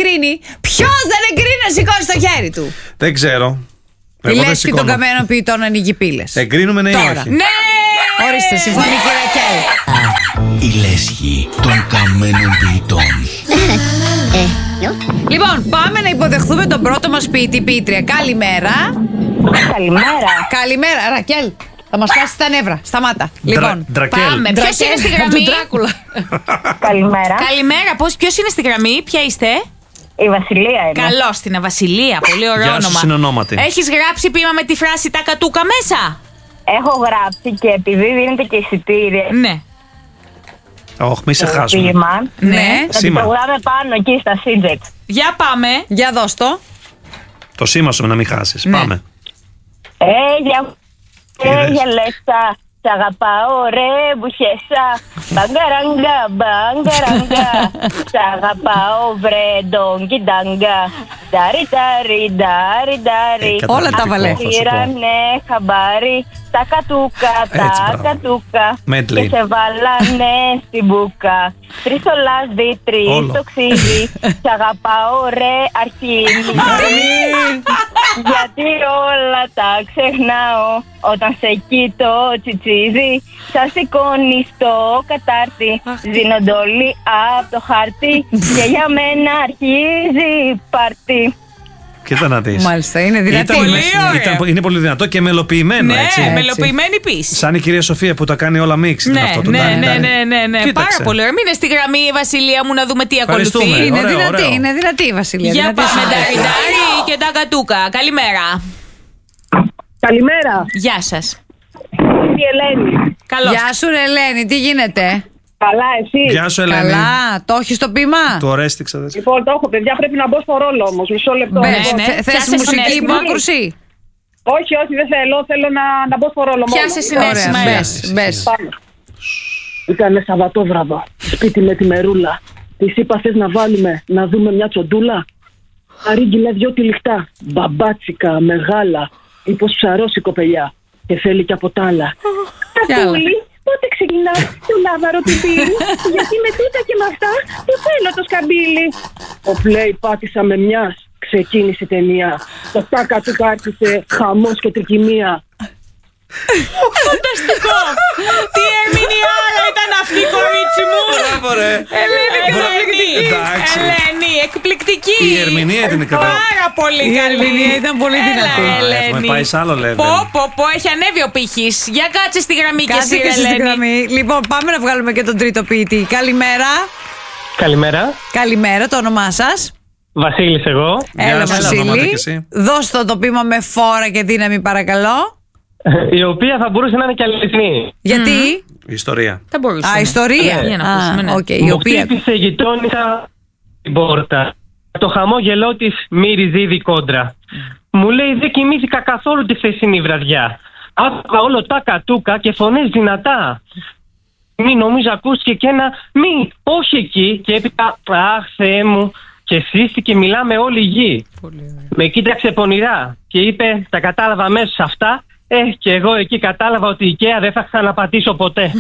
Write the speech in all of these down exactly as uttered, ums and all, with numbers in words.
εγκρίνει. Ποιος δεν εγκρίνει να σηκώσει το χέρι του? Δεν ξέρω. Η λέσχη των καμένων ποιητών ανοίγει πύλες. Εγκρίνουμε, ναι ή όχι? Ναι! Ορίστε, συμφωνεί η Ρακέλ. Η λέσχη των καμένων ποιητών. Λοιπόν, πάμε να υποδεχθούμε τον πρώτο μας ποιητή ποιήτρια. Καλημέρα. Καλημέρα. Καλημέρα, Ρακέλ. Θα μας φτάσει τα νεύρα. Σταμάτα. Λοιπόν, Ντρακέλ. Πάμε. Ποιος είναι στη γραμμή? Καλημέρα. Καλημέρα. Πώς, ποιος είναι στη γραμμή? Ποια είστε? Η Βασιλεία είμαι. Καλώς, την Βασιλεία. Πολύ ωραίο Γεια σου, όνομα. συνονόματι. Έχεις γράψει ποίημα με τη φράση τα κατούκα μέσα? Έχω γράψει και επειδή δίνετε και εισιτήρια. Ναι. Όχι, μη σε χάσουμε. Ποίημα. Ναι. Να Σήμα. το γράμε πάνω εκεί στα Σίτζετ. Για πάμε. Για δώσ' το. Το σήμα σου να μην χάσεις. Ναι. Πάμε. Έγια, Είδες. έγια λέσσα. Σ' αγαπάω ρε μπουχέσα. Μπαγκαράγκα, μπαγκαράγκα. Σ' αγαπάω βρε ντόγκι ντάγκα. Ντάρι ντάρι ντάρι ντάρι. Ε, Όλα τα βαλέ. θα σου πω. Πήρανε χαμπάρι. Τα κατούκα, Έτσι, τα μπράβο. κατούκα. Medley. Και σε βάλανε στην μπουκα. Τρεις το λάδι, τρεις Όλο. το ξύδι. Σ' αγαπάω ρε αρχίνη. Γιατί όλα τα ξεχνάω όταν σε κοιτώ τσιτσίδι. Σα σηκώνει στο κατάρτι. Δίνονται όλοι απ' το χάρτη. Και για μένα αρχίζει πάρτι. Κοίτα να δεις. Μάλιστα, είναι δυνατή. Ήταν- Πολύ ωραία. ήταν- είναι πολύ δυνατό και μελοποιημένο, Ναι, έτσι. μελοποιημένη πίση. Σαν η κυρία Σοφία που τα κάνει όλα μίξ. Ναι, αυτό, το ναι, τάνι, ναι, τάνι. ναι, ναι, ναι. Κοίταξε. Πάρα πολύ ωραία. Μείνε στη γραμμή, η Βασιλεία μου, να δούμε τι Ευχαριστούμε. ακολουθεί. Είναι Ωραίο, δυνατή, ωραίο. είναι δυνατή η Βασιλεία. Για δυνατή πάμε, συνέχεια. Νταριδάρι και τα κατούκα. Καλημέρα. Καλημέρα. Γεια σας. Η Ελένη. Καλώς. Γεια σου, ρε Ελένη, τι γίνεται? Καλά, εσύ. Γεια σου, Ελένη. Καλά, το έχεις το πείμα? Το ορέστηξα. δε. Λοιπόν, το έχω, παιδιά, πρέπει να μπω στο ρόλο όμως. Μισό λεπτό. Μπες, ναι, ναι. θε- θες Πιάσε μουσική συνέστημα. υπόκρουση? Όχι, όχι, δεν θέλω. Θέλω να, να μπω στο ρόλο μόνο. Πιάσε συνέστημα. Ωραία, έλα. μπες, μπες. Πάμε. Ήτανε Σαββατόβραδο, σπίτι με τη μερούλα. Της είπα θες να βάλουμε, να δούμε μια τσοντούλα. Αρίγγιλε δυο τυλιχτά, μπαμπάτσικα, μεγάλα. Είπος ψαρώσει κοπελιά και θέλει και από τ' άλλα. Κι άλλα. Κατούλη, πότε ξεκινά το λάβαρο του πύρου? Γιατί με τούτα και με αυτά το θέλω το σκαμπίλι. Ο πλέι πάτησα με μιας, ξεκίνησε η ταινία. Το τάκα του άρχισε χαμός και τρικυμία. Φανταστικό. Τι ερμηνεία ήταν αυτή, κορίτσι μου. Μπράβο, ρε. Ελένη, Ελένη. Εντάξει. Ελένη, εκπληκτική. Η ερμηνεία ήταν κατά- Πάρα πολύ Η καλή. ερμηνεία ήταν πολύ Έλα, δυνατή. Α, Ελένη. έχουμε πάει σε άλλο level. Πω, πω, πω, έχει ανέβει ο πύχης. Για κάτσε στη γραμμή και Κάτσε εσύ, και εσύ στη Ελένη. γραμμή. Λοιπόν, πάμε να βγάλουμε και τον τρίτο ποιητή. Καλημέρα. Καλημέρα. Καλημέρα, το όνομά σας? Βασίλης εγώ. Γεια Έλα, σου, ονόματι Βασίλη. και εσύ. Δώστε το, το πείμα με φόρα και δύναμη, παρακαλώ. Η οποία θα μπορούσε να είναι και αληθινή. Γιατί? Ιστορία. Θα μπορούσαμε. Α, ιστορία. Για να Α, ακούσουμε, ναι. οκ, η Μου οποία. χτύπησε γειτόνισσα την πόρτα. Το χαμόγελό της μύριζε ήδη κόντρα. Μου λέει δεν κοιμήθηκα καθόλου τη χθεσινή βραδιά. Άκουγα όλο τα κατούκα και φωνές δυνατά. Μη νομίζω ακούστηκε και ένα μη, όχι εκεί. Και έπειτα, αχ Θεέ μου, και σύστηκε μιλάμε όλη η γη. Με κοίταξε πονηρά και είπε τα κατάλαβα αμέσως αυτά. Ε, και εγώ εκεί κατάλαβα ότι η IKEA δεν θα ξαναπατήσω ποτέ.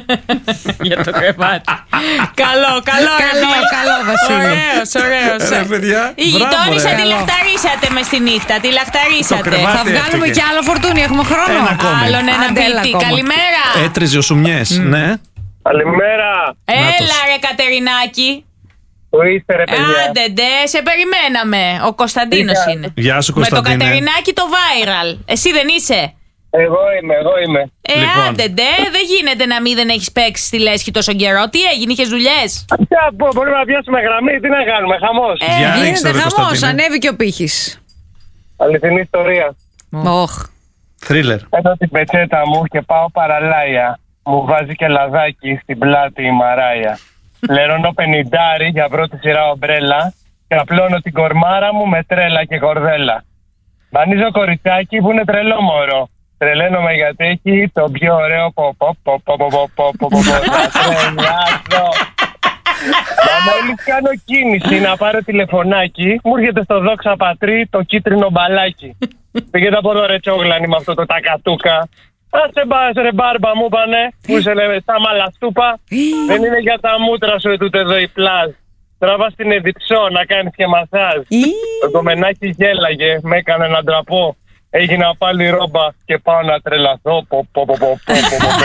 Για το κρεβάτι. Καλό, καλό, Καλό, ρε, καλό, Βασίλη. Ωραίος, ωραίος. Ρε, παιδιά, Η μπράβο, γειτόνισσα ρε. τη λαχταρίσατε μες τη νύχτα. Τη λαχταρίσατε. Το κρεβάτι. Θα βγάλουμε έφυγε. και άλλο φορτούνι, έχουμε χρόνο. Ένα ακόμη. Άλλον ένα Άντε, έλα ποιητή. ακόμα. Καλημέρα. Έτριζε ο Σουμιές. Ναι. Καλημέρα. Έλα ρε Κατερινάκη. Που είστε ρε παιδιά. Άντε ντε, σε περιμέναμε. Ο Κωνσταντίνος Τι είναι. Γεια σου, Με το Κωνσταντίνε. Κατερινάκη το viral. Εσύ δεν είσαι? Εγώ είμαι, εγώ είμαι. Ε, Λοιπόν. άντε ντε, δεν γίνεται να μην δεν έχεις παίξει στη λέσχη τόσο καιρό. Τι έγινε, είχες δουλειές? Τι να πω, μπορούμε να πιάσουμε γραμμή, τι να κάνουμε, χαμός. Ε, Για ρίξτε Γίνεται το, χαμός, Κωνσταντίνε. ανέβηκε ο πύχης. Αληθινή ιστορία. Όχ. Θρίλερ. Πέτω την πετσέτα μου και πάω παραλάια. Μου βάζει και λαδάκι στην πλάτη η Μαράια. Λερώνω πενηντάρι για πρώτη σειρά ομπρέλα και απλώνω την κορμάρα μου με τρέλα και κορδέλα. Μπανίζω κοριτσάκι που είναι τρελό μωρό. Τρελαίνομαι γιατί έχει το πιο ωραίο ποπο ποπο ποπο ποπο ποπο. Θα τρελάσω. Να μόλις κάνω κίνηση να πάρω τηλεφωνάκι, μου έρχεται στο δόξα πατρί το κίτρινο μπαλάκι. Πήγαινε από εδώ ρε τσόγλανη με αυτό το τακατούκα. Άσε μπας ρε μπάρμπα μου πάνε, που είσαι λέμε στα μαλαστούπα. Δεν είναι για τα μούτρα σου ετούτε εδώ η πλάζ. τράβα στην Εδιψό να κάνεις και μασάζ. Το κομμενάκι γέλαγε, με έκανε να ντραπώ. Έγινα πάλι ρόμπα και πάω να τρελαθώ. Πο, πο, πο, πο, πο, πο, πο,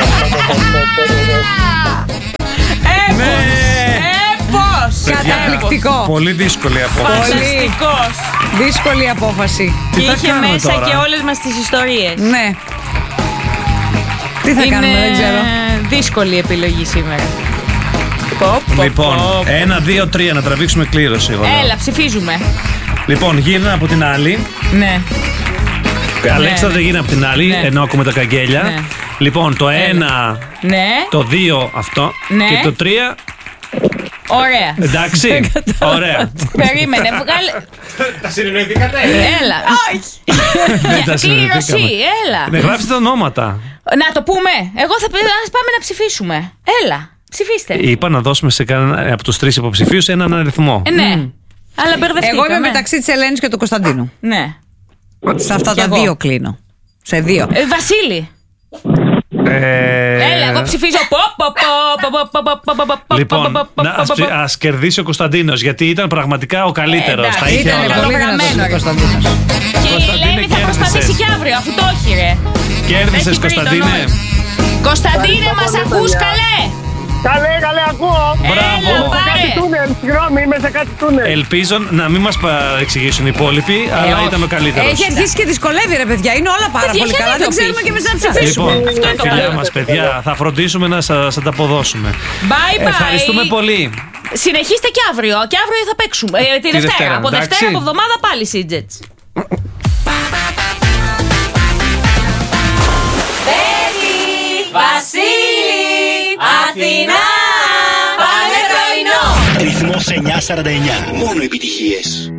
Έπος! Καταπληκτικό. Πολύ δύσκολη απόφαση. Φανταστικός. Δύσκολη απόφαση. Και θα είχε κάνουμε μέσα τώρα? και όλες μας τις ιστορίες. Ναι. Τι θα Είναι κάνουμε, δεν ξέρω. δύσκολη επιλογή σήμερα. Πο, πο, Λοιπόν, πο. ένα, δύο, τρία, να τραβήξουμε κλήρωση. Εγώ λέω. Έλα, ψηφίζουμε. Λοιπόν, γύρνα από την άλλη. Ναι. Αλέξανδρα, ναι. γύρνα από την άλλη, Ναι. ενώ ακούμε τα καγγέλια. Ναι. Λοιπόν, το ένα, Ναι. το δύο αυτό Ναι. και το τρία. Ωραία. Εντάξει. Ωραία. Περίμενε, βγάλε. Τα συνεννοηθήκατε. Έλα. Όχι. Δεν τα Κλήρωση, συνεννοηθήκαμε. έλα. Ναι, γράψτε τα ονόματα. Να το πούμε. Εγώ θα πει, ας πάμε να ψηφίσουμε. Έλα, ψηφίστε. Είπα να δώσουμε σε κανένα από τους τρεις υποψηφίους έναν αριθμό. Ε, ναι. Αλλά μπερδευτήκαμε. Εγώ είμαι μεταξύ της Ελένης και του Κωνσταντίνου. Ναι. Σε αυτά Κι τα εγώ. δύο κλείνω. Σε δύο. Ε, Βασίλη. Ε, Έλα, εγώ ψηφίζω. Πο, πο, πο, πο, πο, πο, πο, πο, πο, Λοιπόν, πο, πο, να- πο, ας, πο, πο. ας κερδίσει ο Κωνσταντίνος, γιατί ήταν πραγματικά ο καλύτερος. εντάξει, Τα είχε ήτανε όλα. πολύ δυνατός γραμμένο, ο ρε. Κωνσταντίνος. Και η Κωνσταντίνε, Ελένη θα κέρδισες. προσπαθήσει κι αύριο, αφού το έχει, ρε. Κέρδισες, Έχει βρει το Κωνσταντίνε. νόημα. Κωνσταντίνε, μας ακούς καλέ. Καλέ, καλέ, ακούω. Μπράβο. Έλα, πάρε. Τούνελ, συγγνώμη, είμαι σε κάτι τούνελ. Ελπίζω να μην μας εξηγήσουν οι υπόλοιποι, αλλά όχι. ήταν ο καλύτερος. Έχει αρχίσει και δυσκολεύει, ρε παιδιά. Είναι όλα πάρα Παιδιά, πολύ έχει καλά. Δεν αντίδροπη. ξέρουμε και εμείς να ψηφίσουμε. Λοιπόν, Αυτό είναι το φιλιά καλό. μας, παιδιά, θα φροντίσουμε να σας ανταποδώσουμε. Bye bye. Ευχαριστούμε πολύ. Συνεχίστε και αύριο. Και αύριο θα παίξουμε. Ε, τη Δευτέρα. Δευτέρα, Από εντάξει. Δευτέρα, από εβδομάδα πάλι Σίτζετς. Βασίλη, Αθηνά, πάμε πρωινό. Ρυθμός εννιακόσια σαράντα εννιά. Μόνο επιτυχίες.